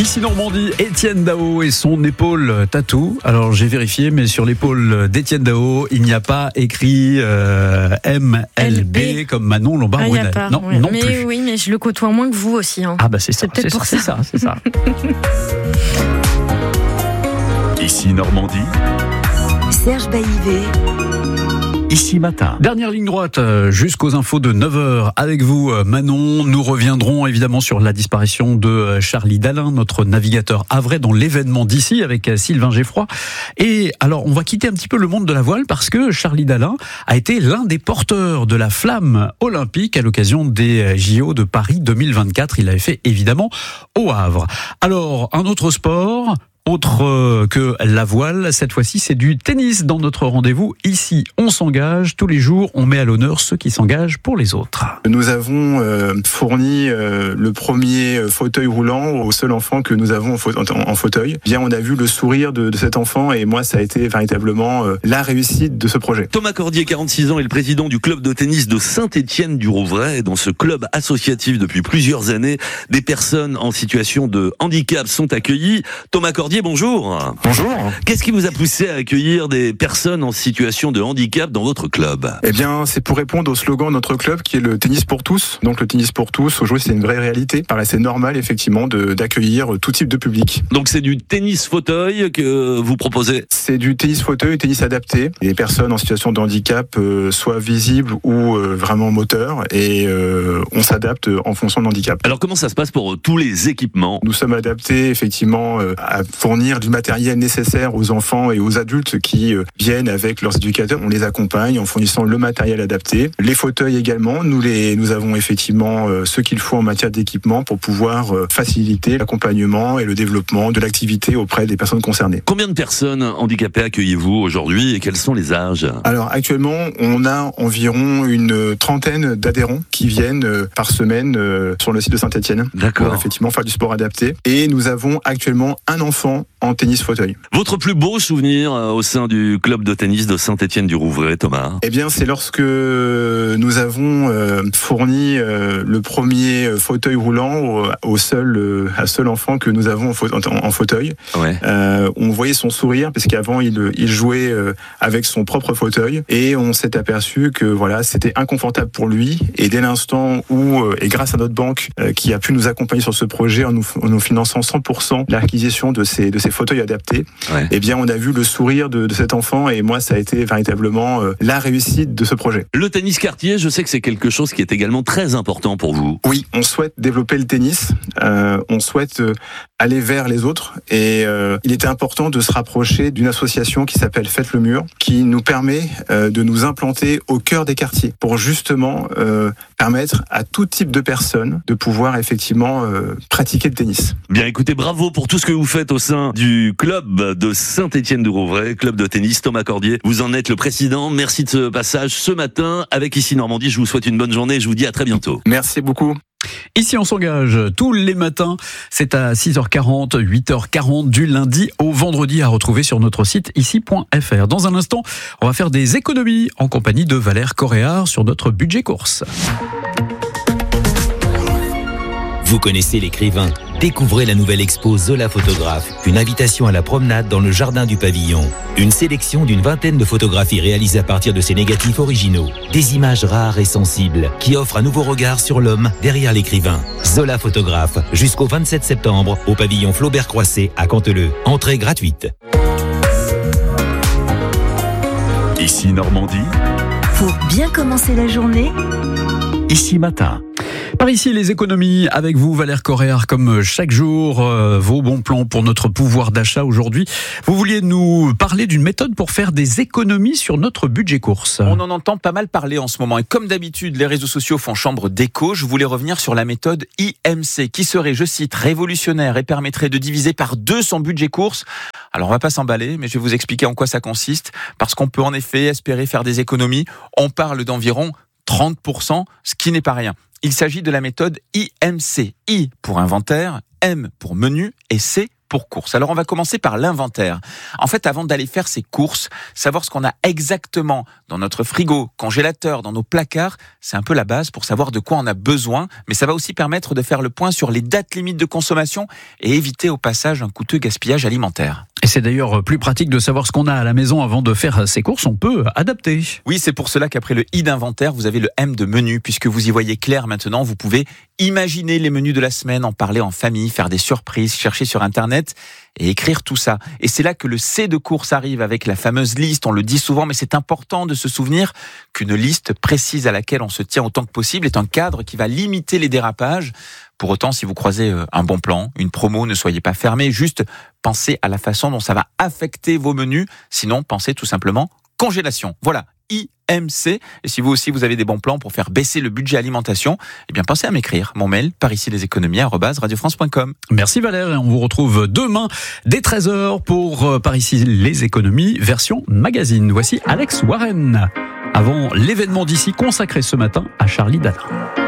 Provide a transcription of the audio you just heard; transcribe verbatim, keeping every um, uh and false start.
Ici Normandie, Étienne Dao et son épaule tatou. Alors j'ai vérifié, mais sur l'épaule d'Étienne Dao, il n'y a pas écrit euh, M L B comme Manon Lombard-Brunel. Ah, non, ouais. non mais plus. Oui, mais je le côtoie moins que vous aussi. Hein. Ah bah c'est ça, c'est peut-être c'est pour ça, ça. C'est ça, c'est ça. Ici Normandie, Serge Baillivet. Ici Matin. Dernière ligne droite jusqu'aux infos de neuf heures avec vous Manon. Nous reviendrons évidemment sur la disparition de Charlie Dalin, notre navigateur havrais dans l'événement d'ici avec Sylvain Geffroy. Et alors on va quitter un petit peu le monde de la voile parce que Charlie Dalin a été l'un des porteurs de la flamme olympique à l'occasion des J O de Paris deux mille vingt-quatre. Il l'avait fait évidemment au Havre. Alors un autre sport... Autre que la voile, cette fois-ci c'est du tennis dans notre rendez-vous. Ici, on s'engage, tous les jours on met à l'honneur ceux qui s'engagent pour les autres. Nous avons euh, fourni euh, le premier fauteuil roulant au seul enfant que nous avons en, fa- en, en fauteuil. Bien, on a vu le sourire de, de cet enfant et moi ça a été véritablement euh, la réussite de ce projet. Thomas Cordier, quarante-six ans, est le président du club de tennis de Saint-Étienne-du-Rouvray. Dans ce club associatif depuis plusieurs années, des personnes en situation de handicap sont accueillies. Thomas Cordier, bonjour. Bonjour. Qu'est-ce qui vous a poussé à accueillir des personnes en situation de handicap dans votre club ? Eh bien, c'est pour répondre au slogan de notre club qui est le tennis pour tous. Donc le tennis pour tous, aujourd'hui c'est une vraie réalité. Il paraît c'est normal effectivement de, d'accueillir tout type de public. Donc c'est du tennis fauteuil que vous proposez ? C'est du tennis fauteuil, tennis adapté. Les personnes en situation de handicap euh, soient visibles ou euh, vraiment moteurs et euh, on s'adapte en fonction de l'handicap. Alors comment ça se passe pour tous les équipements ? Nous sommes adaptés effectivement euh, à fournir du matériel nécessaire aux enfants et aux adultes qui euh, viennent avec leurs éducateurs. On les accompagne en fournissant le matériel adapté. Les fauteuils également, nous les nous avons effectivement euh, ce qu'il faut en matière d'équipement pour pouvoir euh, faciliter l'accompagnement et le développement de l'activité auprès des personnes concernées. Combien de personnes handicapées accueillez-vous aujourd'hui et quels sont les âges ? Alors actuellement, on a environ une trentaine d'adhérents qui viennent euh, par semaine euh, sur le site de Saint-Étienne. D'accord. Pour effectivement faire du sport adapté. Et nous avons actuellement un enfant en tennis fauteuil. Votre plus beau souvenir euh, au sein du club de tennis de Saint-Étienne-du-Rouvray, Thomas ? Eh bien, c'est lorsque nous avons euh, fourni euh, le premier fauteuil roulant au, au seul, euh, à seul enfant que nous avons en, fa- en, en fauteuil. Ouais. Euh, on voyait son sourire parce qu'avant il, il jouait euh, avec son propre fauteuil et on s'est aperçu que voilà c'était inconfortable pour lui. Et dès l'instant où euh, et grâce à notre banque euh, qui a pu nous accompagner sur ce projet en nous, en nous finançant cent pour cent l'acquisition de ces de ces fauteuils adaptés, Ouais. eh bien on a vu le sourire de, de cet enfant et moi ça a été véritablement euh, la réussite de ce projet. Le tennis quartier, je sais que c'est quelque chose qui est également très important pour vous. Oui, on souhaite développer le tennis, euh, on souhaite euh, aller vers les autres et euh, il était important de se rapprocher d'une association qui s'appelle Faites le Mur, qui nous permet euh, de nous implanter au cœur des quartiers pour justement euh, permettre à tout type de personnes de pouvoir effectivement euh, pratiquer le tennis. Bien écoutez, bravo pour tout ce que vous faites au sein du club de Saint-Étienne-du-Rouvray, club de tennis. Thomas Cordier, vous en êtes le président. Merci de ce passage ce matin avec Ici Normandie. Je vous souhaite une bonne journée et je vous dis à très bientôt. Merci beaucoup. Ici on s'engage tous les matins, c'est à six heures quarante, huit heures quarante du lundi au vendredi à retrouver sur notre site ici point f r. Dans un instant, on va faire des économies en compagnie de Valère Coréard sur notre budget course. Vous connaissez l'écrivain ? Découvrez la nouvelle expo Zola Photographe, une invitation à la promenade dans le jardin du pavillon. Une sélection d'une vingtaine de photographies réalisées à partir de ses négatifs originaux. Des images rares et sensibles qui offrent un nouveau regard sur l'homme derrière l'écrivain. Zola Photographe, jusqu'au vingt-sept septembre, au pavillon Flaubert-Croisset à Canteleu. Entrée gratuite. Ici Normandie, Pour bien commencer la journée, Ici Matin. Par ici, les économies avec vous, Valère Coréard, comme chaque jour, euh, vos bons plans pour notre pouvoir d'achat aujourd'hui. Vous vouliez nous parler d'une méthode pour faire des économies sur notre budget course. On en entend pas mal parler en ce moment et comme d'habitude, les réseaux sociaux font chambre d'écho. Je voulais revenir sur la méthode I M C qui serait, je cite, révolutionnaire et permettrait de diviser par deux son budget course. Alors on va pas s'emballer, mais je vais vous expliquer en quoi ça consiste parce qu'on peut en effet espérer faire des économies. On parle d'environ trente pour cent, ce qui n'est pas rien. Il s'agit de la méthode I M C. I pour inventaire, M pour menu et C pour courses. Alors on va commencer par l'inventaire. En fait, avant d'aller faire ses courses, savoir ce qu'on a exactement dans notre frigo, congélateur, dans nos placards, c'est un peu la base pour savoir de quoi on a besoin, mais ça va aussi permettre de faire le point sur les dates limites de consommation et éviter au passage un coûteux gaspillage alimentaire. Et c'est d'ailleurs plus pratique de savoir ce qu'on a à la maison avant de faire ses courses, on peut adapter. Oui, c'est pour cela qu'après le I d'inventaire, vous avez le M de menu, puisque vous y voyez clair maintenant, vous pouvez imaginer les menus de la semaine, en parler en famille, faire des surprises, chercher sur Internet et écrire tout ça. Et c'est là que le C de course arrive avec la fameuse liste, on le dit souvent, mais c'est important de se souvenir qu'une liste précise à laquelle on se tient autant que possible est un cadre qui va limiter les dérapages. Pour autant, si vous croisez un bon plan, une promo, ne soyez pas fermés, juste pensez à la façon dont ça va affecter vos menus, sinon pensez tout simplement congélation. Voilà, I M C. Et si vous aussi vous avez des bons plans pour faire baisser le budget alimentation, eh bien pensez à m'écrire. Mon mail, par ici les économies arobase radio france point com. Merci Valère, et on vous retrouve demain dès treize heures pour Par ici les économies version magazine. Voici Alex Warren, avant l'événement d'ici consacré ce matin à Charlie Dalin.